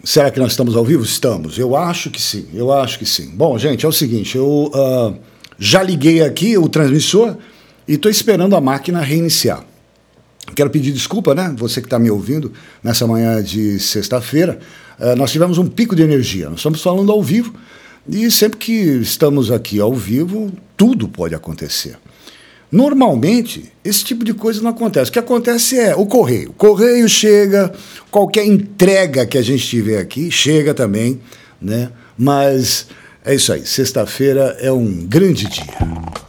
Será que nós estamos ao vivo? Estamos. Eu acho que sim. Eu acho que sim. Bom, gente, é o seguinte. Eu já liguei aqui o transmissor e estou esperando a máquina reiniciar. Quero pedir desculpa, né? Você que está me ouvindo nessa manhã de sexta-feira. Nós tivemos um pico de energia. Nós estamos falando ao vivo e sempre que estamos aqui ao vivo, tudo pode acontecer. Normalmente, esse tipo de coisa não acontece. O que acontece é o correio. O correio chega, qualquer entrega que a gente tiver aqui chega também, né? Mas é isso aí. Sexta-feira é um grande dia.